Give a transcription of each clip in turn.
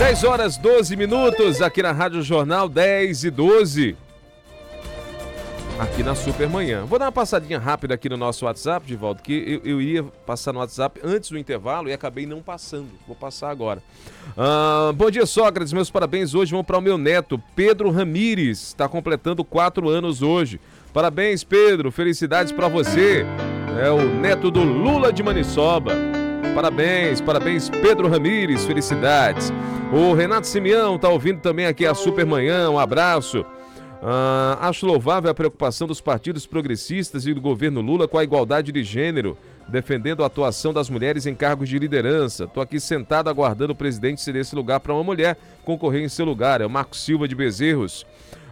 10 horas 12 minutos aqui na Rádio Jornal, 10h12. Aqui na Supermanhã. Vou dar uma passadinha rápida aqui no nosso WhatsApp, Divaldo, que eu ia passar no WhatsApp antes do intervalo e acabei não passando. Vou passar agora. Bom dia, Sócrates. Meus parabéns hoje vão para o meu neto, Pedro Ramires. Está completando 4 anos hoje. Parabéns, Pedro. Felicidades para você. É o neto do Lula de Maniçoba. Parabéns, Pedro Ramires. Felicidades. O Renato Simeão está ouvindo também aqui a Supermanhã. Um abraço. Acho louvável a preocupação dos partidos progressistas e do governo Lula com a igualdade de gênero, defendendo a atuação das mulheres em cargos de liderança. Estou aqui sentado aguardando o presidente ceder esse lugar para uma mulher concorrer em seu lugar. É o Marco Silva de Bezerros.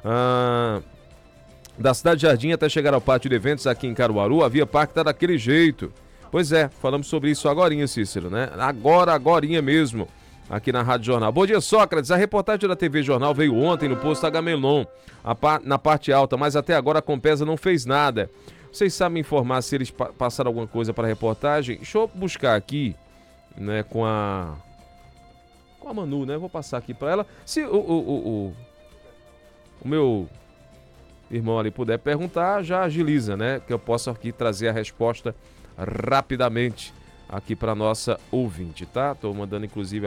Da Cidade Jardim até chegar ao pátio de eventos aqui em Caruaru, a Via Parque está daquele jeito. Pois é, falamos sobre isso agorinha, Cícero, né? Agorinha mesmo. Aqui na Rádio Jornal. Bom dia, Sócrates. A reportagem da TV Jornal veio ontem no posto Agamenon, na parte alta, mas até agora a Compesa não fez nada. Vocês sabem informar se eles passaram alguma coisa para a reportagem? Deixa eu buscar aqui, né, com a Manu, né? Vou passar aqui para ela. Se o meu irmão ali puder perguntar, já agiliza, né? Que eu possa aqui trazer a resposta rapidamente aqui para nossa ouvinte, tá? Tô mandando inclusive